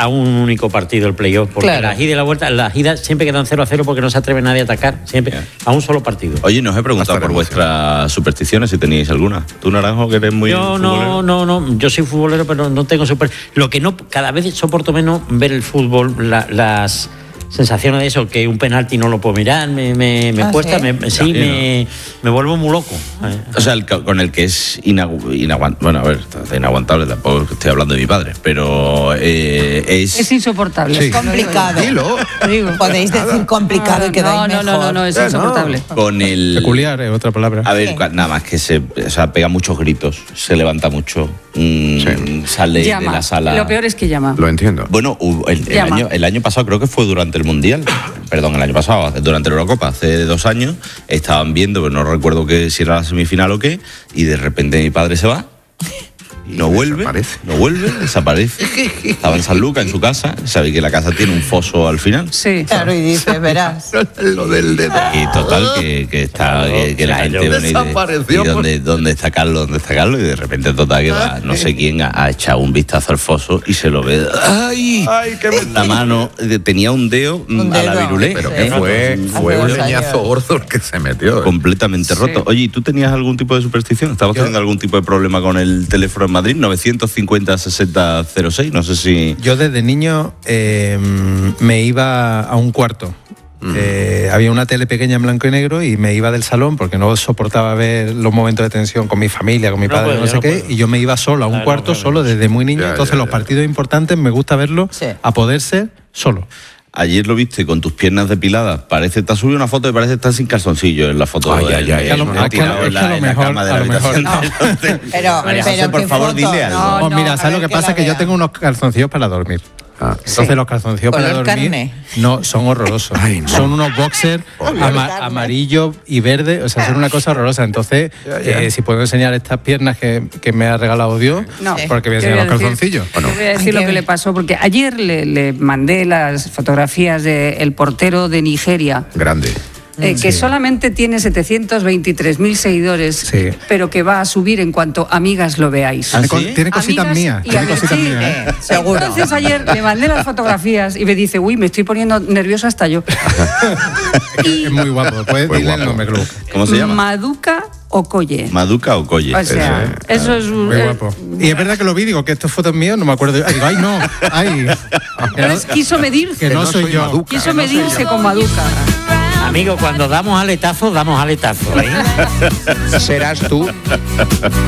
a un único partido el playoff, porque Claro. la ida y la vuelta, las idas siempre quedan 0-0 porque no se atreve nadie a atacar, siempre a un solo partido. Oye, nos he preguntado por vuestras supersticiones, si teníais alguna. ¿Tú, Naranjo, que eres muy Yo futbolero? no, yo soy futbolero, pero no tengo Lo que no, cada vez soporto menos ver el fútbol, las sensaciones de eso, que un penalti no lo puedo mirar, me cuesta, me vuelvo muy loco. O sea, con el que es inaguantable. Bueno, a ver, inaguantable, tampoco estoy hablando de mi padre, pero Es insoportable. Es complicado. Dilo. Podéis decir complicado y quedáis mejor. No, es insoportable. Con el... Peculiar es otra palabra. A ver, nada más que pega muchos gritos, se levanta mucho, sale Llama. de la sala. Lo peor es que llama. Lo entiendo. Bueno, el año pasado, creo que fue durante el Mundial, perdón, el año pasado, durante la Eurocopa, hace 2 años, estaban viendo, pero no recuerdo si era la semifinal o qué, y de repente mi padre se va. No vuelve, desaparece. Estaba en San Lucas, en su casa. Sabéis que la casa tiene un foso al final. Sí. Claro, y dices, verás. Lo del dedo. Y total, que la gente desapareció. y ¿dónde está Carlos? Y de repente, total, que va, no sé quién ha echado un vistazo al foso y se lo ve. ¡Ay! qué La mano tenía un dedo a la virulé. Pero Sí. que fue Hace un 2 leñazo años. gordo el que se metió. Completamente Sí. roto. Oye, ¿y tú tenías algún tipo de superstición? ¿Estabas teniendo algún tipo de problema con el teléfono en Madrid? 950-6006, no sé si... Yo desde niño me iba a un cuarto. Había una tele pequeña en blanco y negro y me iba del salón porque no soportaba ver los momentos de tensión con mi familia, con mi No padre, puedo, no sé no qué, puedo. y yo me iba solo a un Claro, cuarto, no puedo. solo desde muy niño. Ya, Entonces ya, los ya. partidos importantes me gusta verlos Sí. a poder ser solo. Ayer lo viste con tus piernas depiladas. Te has subido una foto y parece que estás sin calzoncillo en la foto. Ay, ay, ay, Es que a lo tirado mejor- en la mejor- cama de a la lo mejor habitación. Pero, María José, pero por ¿qué favor, foto? dile algo. No, Pues mira, a ¿sabes lo ver, que que pasa? la Que yo vea. tengo unos calzoncillos para dormir. Ah. Entonces los calzoncillos para ¿Color dormir carne? no son horrorosos. Ay, no. Son unos boxers Carne. amarillo y verde, o sea, son una cosa horrorosa. Entonces, ya. si puedo enseñar estas piernas que me ha regalado Dios, No. porque voy a Te enseñar voy a los decir- calzoncillos. Te voy a decir Ay, lo qué que le bien. pasó, porque ayer le mandé las fotografías del portero de Nigeria. Grande. Que solamente tiene 723.000 seguidores, Sí. pero que va a subir en cuanto amigas lo veáis. ¿Ah, Tiene, sí? tiene cositas Amigas mías. y Tiene amigos, cositas sí, mías. ¿eh? Seguro. Entonces ayer le mandé las fotografías y me dice, uy, me estoy poniendo nerviosa hasta yo. Es muy guapo. Puedes Muy decirle el guapo. nombre, Club. ¿Cómo se llama? Maduka Okoye. ¿Maduka o Colle? O sea, eso es un... Muy guapo. Y es verdad que lo vi, digo que estas fotos mías, no me acuerdo. Digo, ay, no, ay. Entonces quiso medirse. Que no soy yo. Maduka. Quiso medirse con Maduka. Amigo, cuando damos aletazo, ¿eh? Serás tú.